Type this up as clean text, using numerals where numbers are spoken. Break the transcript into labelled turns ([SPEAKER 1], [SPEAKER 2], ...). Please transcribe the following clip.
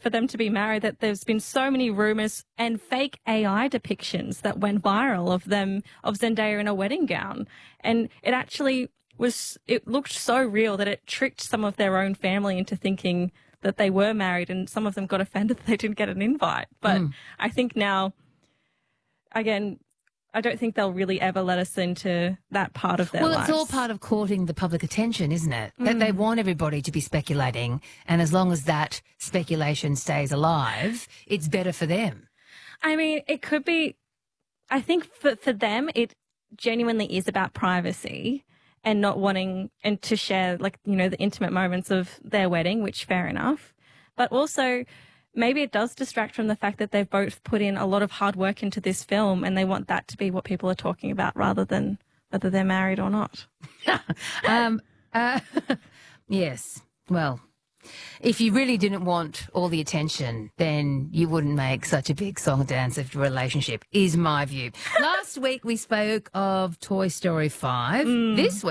[SPEAKER 1] for them to be married that there's been so many rumors and fake AI depictions that went viral of Zendaya in a wedding gown. And it actually it looked so real that it tricked some of their own family into thinking that they were married, and some of them got offended that they didn't get an invite. But I think now, again, I don't think they'll really ever let us into that part of their lives.
[SPEAKER 2] Well, it's all part of courting the public attention, isn't it? That they want everybody to be speculating, and as long as that speculation stays alive, it's better for them.
[SPEAKER 1] I mean, it could be, I think for them, it genuinely is about privacy and not wanting and to share, like, you know, the intimate moments of their wedding, which fair enough. But also, maybe it does distract from the fact that they've both put in a lot of hard work into this film, and they want that to be what people are talking about rather than whether they're married or not.
[SPEAKER 2] Yes. Well, if you really didn't want all the attention, then you wouldn't make such a big song and dance of your relationship, is my view. Last week we spoke of Toy Story 5. This week